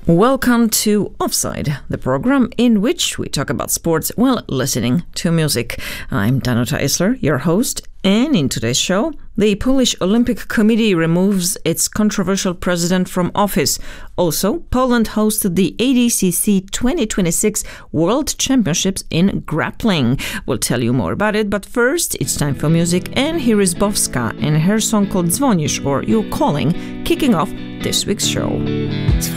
Welcome to Offside, the program in which we talk about sports while listening to music. I'm Danuta Isler, your host, and in today's show, the Polish Olympic Committee removes its controversial president from office. Also, Poland hosted the ADCC 2026 World Championships in grappling. We'll tell you more about it, but first, it's time for music, and here is Bowska and her song called Dzwonisz, or You're Calling, kicking off this week's show.